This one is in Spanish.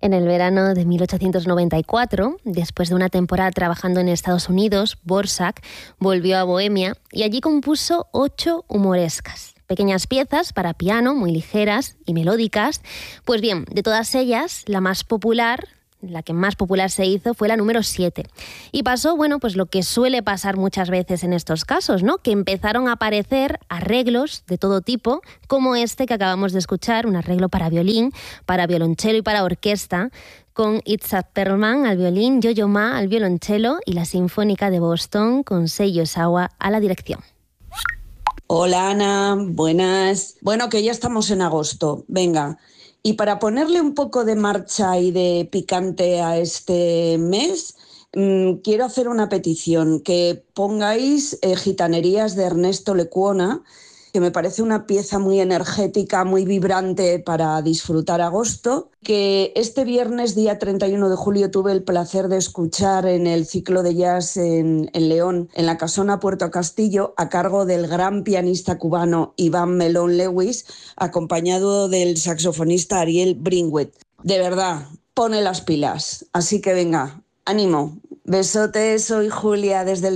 En el verano de 1894, después de una temporada trabajando en Estados Unidos, Dvořák volvió a Bohemia y allí compuso 8 humorescas, pequeñas piezas para piano muy ligeras y melódicas. Pues bien, de todas ellas, la que más popular se hizo fue la número 7. Y pasó, pues lo que suele pasar muchas veces en estos casos, ¿no? Que empezaron a aparecer arreglos de todo tipo, como este que acabamos de escuchar, un arreglo para violín, para violonchelo y para orquesta, con Itzhak Perlman al violín, Yo-Yo Ma al violonchelo y la Sinfónica de Boston con Seiji Ozawa a la dirección. Hola Ana, buenas. Bueno, que ya estamos en agosto, venga. Y para ponerle un poco de marcha y de picante a este mes, quiero hacer una petición, que pongáis Gitanerías de Ernesto Lecuona, que me parece una pieza muy energética, muy vibrante para disfrutar agosto, que este viernes, día 31 de julio, tuve el placer de escuchar en el ciclo de jazz en León, en la Casona Puerto Castillo, a cargo del gran pianista cubano Iván Melón Lewis, acompañado del saxofonista Ariel Bringwet. De verdad, pone las pilas. Así que venga, ánimo. Besotes, soy Julia desde